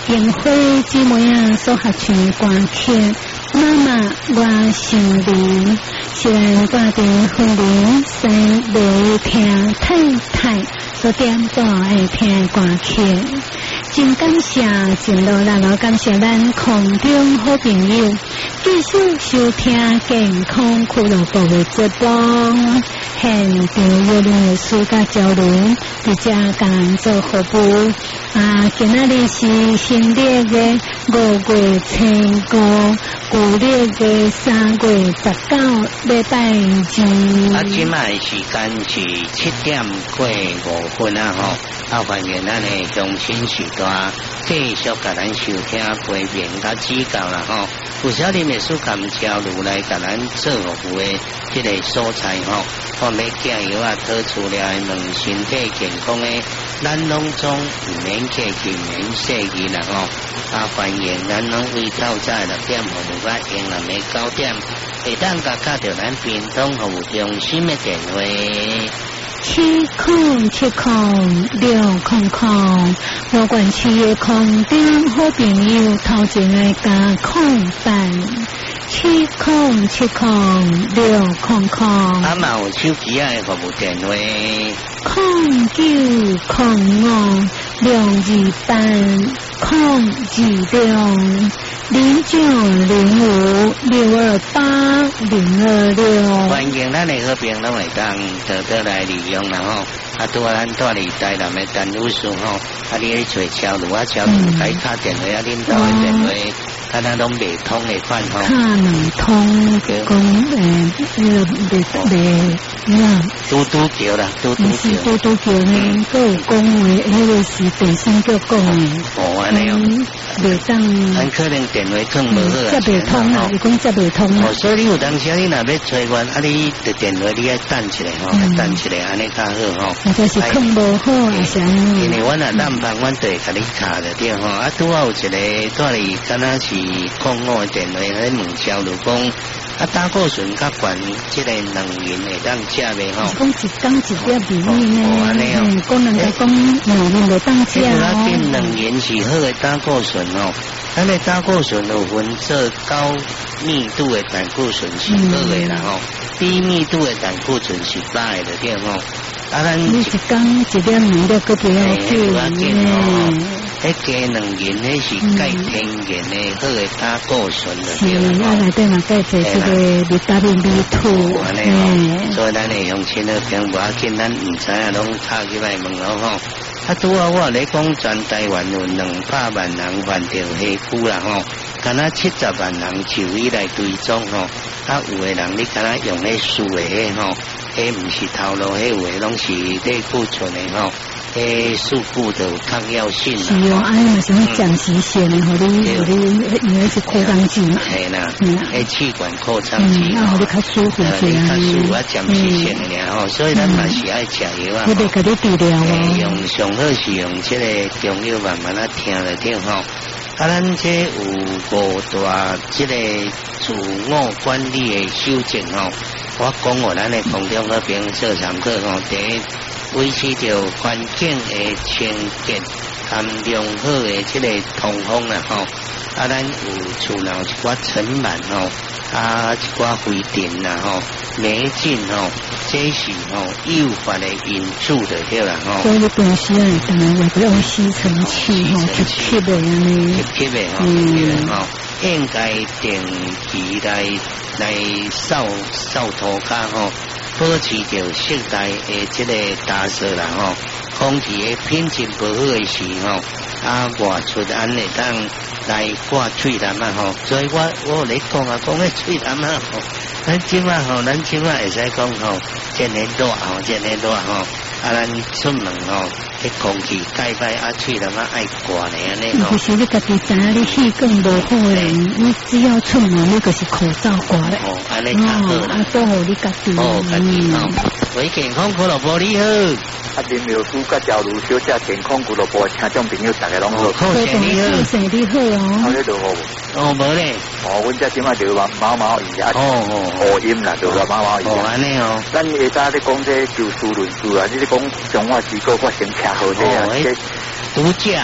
烟花姊妹啊，所合唱的歌曲。妈妈，我想你，虽然我的婚礼生未听太太所点播的听歌曲，真感谢，真热闹，感谢咱空中好朋友继续收听健康俱乐部的节目，现场有历史甲交流，直接甲咱做服务。今仔日是新历的5月初5，旧历的3月19，礼拜二。 今摆时间是7点过5分欢迎咱的乡亲时代继续甲咱收听陪眠甲指教啦有少年的书感交流来甲咱做服务的这个所在方面加油讨出来让身体健康的，咱拢总唔免客气，唔免客气啦欢迎咱拢为透早6点服务到下午的9点，会当甲打到咱屏东服务中心的电话。 7070600，我管区的空中好朋友头前的加空班，7070600。 嘛有手机的服务电话 09020206280226。 欢迎咱的好朋友拢会当得来利用啦拄咱带嚟台南的陈女士你去找桥路桥路改卡电话恁兜的电话。看那拢未通的款卡能通讲嘟嘟叫啦，嘟嘟叫呢，都有讲话，迄个是第三叫讲的。 安尼未当。 很可能电话更无好接未通啊，伊讲接未通所以你有当时你若要找阮你的电话你要等一下等一下安尼较好或者是更无好啊，是安尼。 因为阮南方阮就会甲你卡着对拄好有一个带你敢若是05的电话来问交流讲。胆固醇较悬，这个能源会当食袂讲一缸1.2呢，讲人家讲能源会当食变能源是好的胆固醇咱的胆固醇有分做高密度的胆固醇是好的啦低密度的胆固醇是歹的对咱你一缸1.2的个不要紧加能源那是钙天然的好的胆固醇的对内底嘛钙这个维他命 B2 所以咱的乡亲的朋友见咱唔知拢打去来问拄好我咧讲全台湾有200万人患着黑肤啦敢若70万人就医来追踪有的人你敢若用迄素的迄唔是头路迄有的拢是类固醇的速度的抗药性是嘛什么降息线的，因为是扩张剂嘛。 系啦，气管扩张剂， 你较舒服些。 你较舒服降息线的所以咱嘛是爱食药我得给你治疗用上好是用这个中药慢慢听来听咱这有5大这个自我管理的修正我讲咱的空中好朋友做参考第一。维持着环境的清洁、含良好的这个通风啦咱有厝内有一寡尘螨一寡灰尘啦霉菌这是诱发的因素的对啦所以本时当然也不用吸尘器吸的吸的应该定期来扫涂骹保持着室内的这个打扫啦空气的品质不好的时外出安会当来挂喙痰所以我咧讲讲迄喙痰咱今晚会使讲真热热咱出门迄空气介歹喙痰爱挂咧安尼其实你家己知影你气更无好诶，你只要出门你就是口罩挂咧安尼较好啦保护你家己为健康俱乐部你好林苗书甲交流小姐健康俱乐部的听众朋友大家拢好好生你好好咧就好无咧阮这即马就话毛鱼好音啦就话毛鱼安尼咱下早咧讲这就事论事你咧讲中华机构我先吃好这独家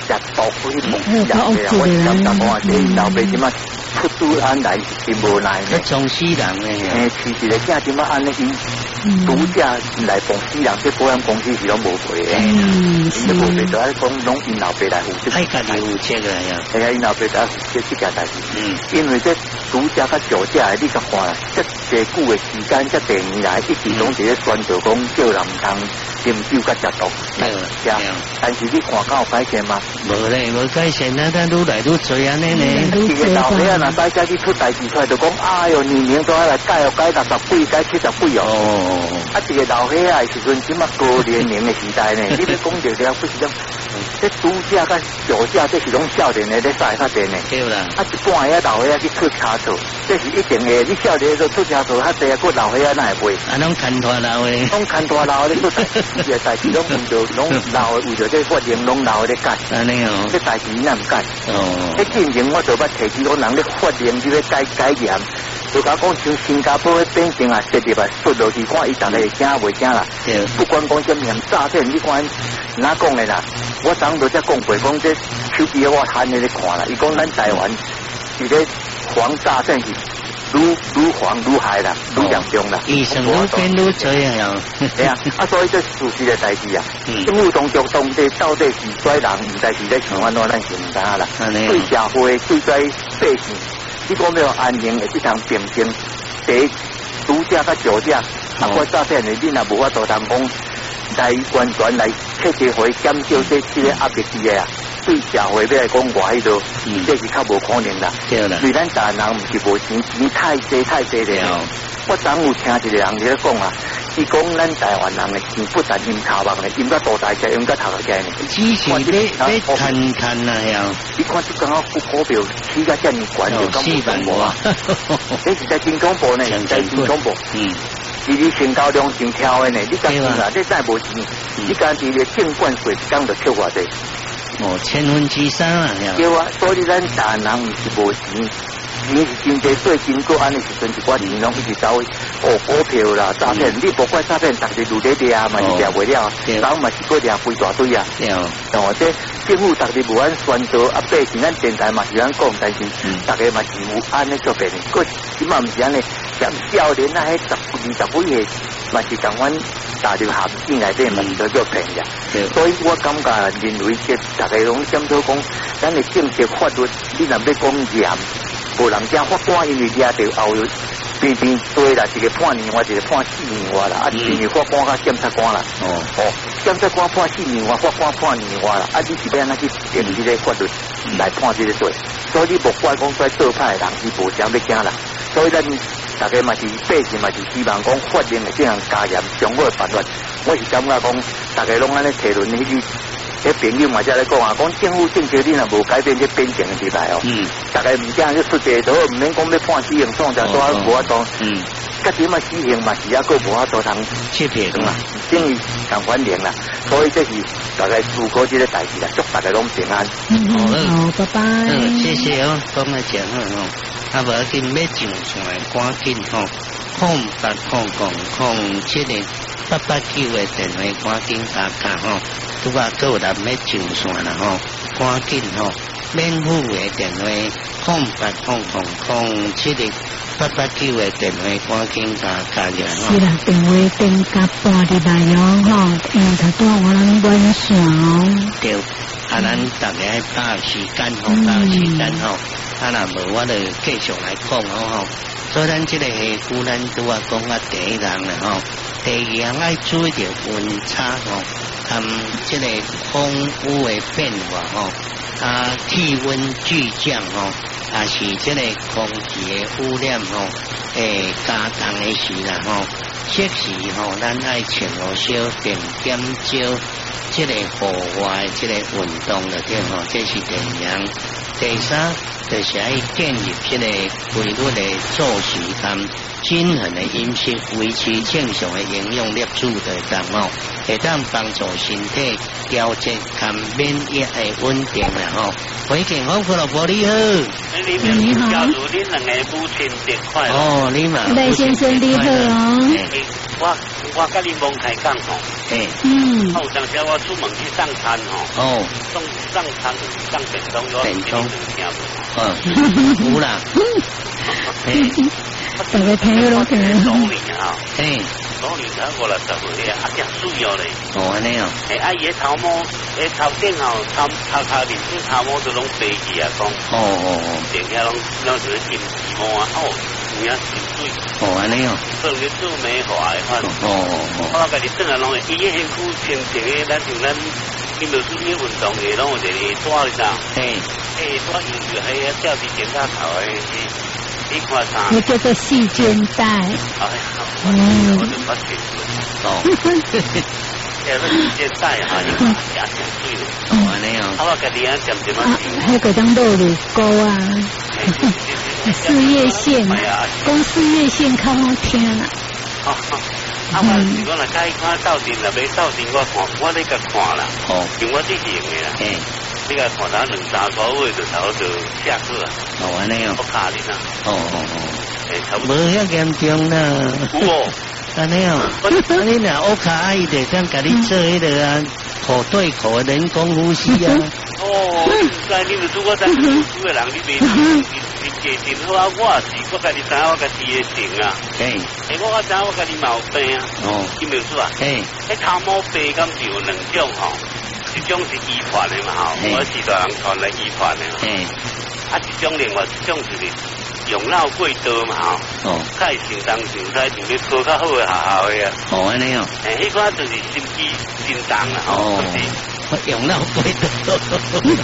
毒去木人嘅，我感觉讲啊，这老爸即马出都安来是真无奈呢。 从死人诶， 其实个囝即马安尼因独家来帮死人，这保险公司是拢无赔诶。因都无赔，就爱讲拢因老爸来负责。 爱家己负责个呀。 系啊，因老爸就爱负责这件代志。因为这独家甲酒驾，你甲看啦，这偌久嘅时间，这第年来一直拢伫咧宣导讲叫人唔通啉酒甲食毒。对啊，但是你看敢有改善吗？ 无咧，无改善啊，但愈来愈多安尼呢。 一个老岁仔若大家去出代志出来，就讲哎哟，年年都要来改，改60几，改70几哦。啊，一个老岁仔的时阵，即马高年龄的时代呢，你要讲着了，不是讲这毒驾甲酒驾，这是拢少年的咧赛较侪呢。 对啦。 啊，一半个老岁仔去出车祸，这是一定的。你少年都出车祸，较侪个老岁仔哪会袂？ 啊，拢牵拖老的， 拢牵拖老的，你出代志拢为着拢老的为着这法令，拢老的改。 安尼哦。 这代志你哪唔改？ 哦。 迄进前我就捌提起讲人咧法令即个改严，就甲讲像新加坡迄边境啊，直接啊摔落去看伊逐个会惊袂惊啦。不管讲什么样诈骗，你看哪讲的啦？我昨都才讲过，讲这手机我看你咧看啦。伊讲咱台湾是咧防诈骗是愈防愈害啦，愈严重啦。 医生愈变愈多啊！ 对啊，啊所以这事实的代志啊，政府当局当地到底是跩人，唔知是咧想安怎，咱是唔知啦。对社会对跩百姓，你讲要安宁的这场平静，第毒驾甲酒驾，啊我诈骗的，你若无法度通讲来完全来彻底会减少这个压力的啊。对社会要来讲话迄度，这是较无可能啦。对啦，对咱大人唔是无钱，钱太济了。我昨有听一个人在讲啊，伊讲咱台湾人的钱不但因头毛呢，因个大大只，因个头个呢。 之前你看啊呀， 你看这刚好股票起个这么悬，就讲不淡薄啊。这是在金融部呢，在金融部。你成交量真跳的呢，你讲啦，你再无钱，你讲你的监管税刚就超偌济。 哦，3/1000啊！ 对啊，所以咱大人唔是无钱，钱是真济，最近过安的时阵，一寡钱拢一直走股票啦、诈骗，你不怪诈骗，逐日如咧掠嘛，是掠袂了，走嘛是过掠规大堆啊。哦，这政府逐日无安宣导，啊，百姓咱电台嘛是安讲，但是大家嘛是有安尼做别的，过起码唔是安尼，像少年那迄10、20几嘛是共阮大陆含进来这嘛是叫做骗呀。所以我感觉认为这大家拢检讨讲，咱的政策法律，你若要讲严，无人家法官因为抓到后有偏多啦，一个判年外，一个判4年外啦，啊，因为法官甲检察官啦，检察官判4年外，法官判2年外啦，啊，你是要安怎去定这个法律来判这个罪？所以你无怪讲在做派的人是无啥要惊啦，所以咱大家嘛是百姓嘛是希望讲法令的这样加严，上好的办法。我是感觉讲，大家拢安尼讨论迄朋友嘛才来讲啊，讲政府政策你若无改变这边境的时代哦，大家唔惊去出地都唔免讲要判死刑，创啥多无法度，甲点啊死刑嘛是抑个无法度通切片嘛，等于同反连啦，所以这是大家如果这个代志啦，祝大家拢平安。 好，拜拜。 谢谢哦，讲来讲哦，啊无要紧要上线赶紧吼，0800070889的电话赶紧打卡吼。拄啊，各有人要上线啦吼，赶紧吼，免付的电话0800070889的电话赶紧加入吼。 是啦，电话电甲半日内容吼，太多我人问线哦。 对，啊，咱大家打时间吼，打时间吼，啊，若无我就继续来讲吼。所以咱这个下句咱拄啊讲啊第一项啦吼，第二项爱注意着温差吼。这个空污的变化吼，气温巨降吼，也是这个空气的污染吼，加重的时啦吼，即时吼，咱爱穿好少并减少这个户外这个运动了对吼，这是第二样。第三就是爱建立这个规律的作息跟均衡的饮食，维持正常的营养摄取的当哦，会当帮助身体调节和免疫的稳定啦吼。回健康俱乐部你好， 你好， 假如恁两个母亲节快乐。 哦，你嘛， 赖先生你好哦。 我甲你蒙开讲吼，有当时我出门去上餐吼，上餐上便当， 有啦， 大家听了拢听。 总理啊，总理才过来10岁啊，真水哦嘞。 哦，安尼哦。 啊，伊头毛，头顶吼，头面顶头毛都拢白去啊，讲。顶下拢是金丝毛啊，有影真水。 安尼哦。 做个做美化的款。我家己转来拢会，伊迄身躯清净的，咱像咱你著属于运动的，拢有一个带哩呾。带用就迄个吊伫肩胛头的，你看啥？ 那叫做细肩带。 我就发现。那细肩带哈，也挺水的。 安尼哦。 我家己啊，渐渐啊。 还个当肉乳沟啊。四叶线，讲四叶线较好听啦。 我是讲若介意看斗阵，若要斗阵，我咧甲看啦。用我自行的啦。你甲看他2-3个月就差不多下课啊。 安尼哦。 我卡你啦。差不多。 无遐严重啦。 有。 安尼哦。你若乌卡阿姨就当甲你做迄个啊，口对口的人工呼吸啊。你就做我咱主的人，你家庭好啊，我家己知影我家己的病啊。我知影我家己毛病啊。你没有错啊？迄头毛病咁就有2种吼，一种是遗传的嘛吼，我是大人传来遗传的。一种另外一种就是用脑过多嘛吼。较会成当上在就要考较好的学校的啊。安尼哦。迄个就是心肌震动啦吼。用脑过多。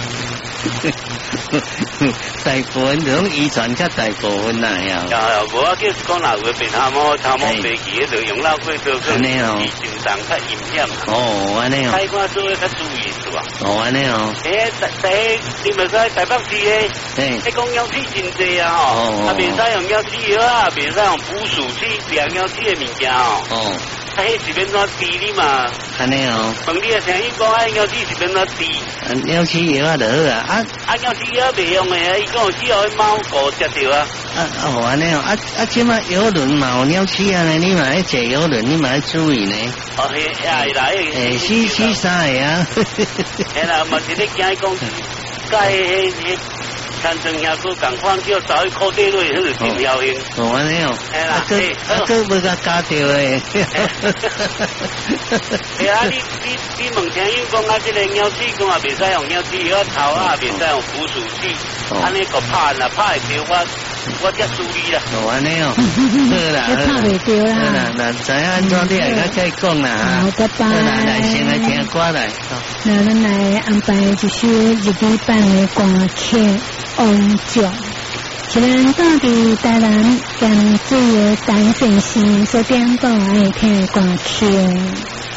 大部分就遗传较大部分啦，无啊，叫是讲若有白头毛白起，就用脑过多，可能是震动较危险。安尼哦。开关做较注意是吧？安尼哦。你咪在台北市迄讲药剂真济啊吼，袂使用药剂药啊，袂使用补数剂、量药剂的物件哦。迄是变怎治你嘛？安尼哦。问你啊，听伊讲啊，药剂是变怎治？药剂药就好啊。药剂药袂用的啊，伊讲只要猫狗食着啊。安尼哦。即马药轮嘛有鸟鼠啊呢，你嘛要食药轮，你嘛要注意呢。死三个啊。啦，嘛是咧惊伊讲，甲迄参政遐佫共款叫走去靠地内，迄个真效应。安尼哦。佫要甲加着诶。你问听伊讲啊，即个鸟鼠讲啊，袂使用鸟鼠药头啊，袂使用补数剂，安尼个拍啦，拍会着我才处理啦。安尼哦。好啦。 拍袂着啦。 好啦，那知影安怎你来甲再讲啦。 好，拜拜。 好啦，来先来听歌来。 那咱来安排一首日语版的歌曲。王将，一人到伫台南咸水的台城市所点播爱听的歌曲。